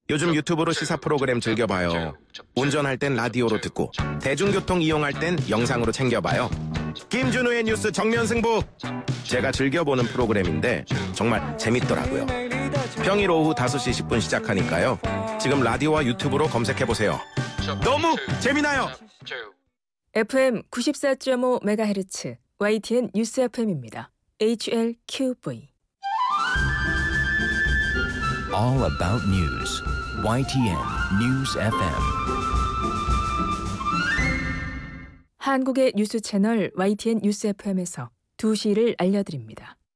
요즘 유튜브로 시사 프로그램 즐겨봐요. 운전할 땐 라디오로 듣고 대중교통 이용할 땐 영상으로 챙겨봐요. 김준우의 뉴스 정면승부. 제가 즐겨보는 프로그램인데 정말 재밌더라고요. 평일 오후 5시 10분 시작하니까요. 지금 라디오와 유튜브로 검색해보세요. 너무 재미나요. FM 94.5MHz YTN 뉴스 FM입니다. HLQV. All about news. YTN News FM. 한국의 뉴스 채널 YTN 뉴스 FM에서 2시를 알려드립니다.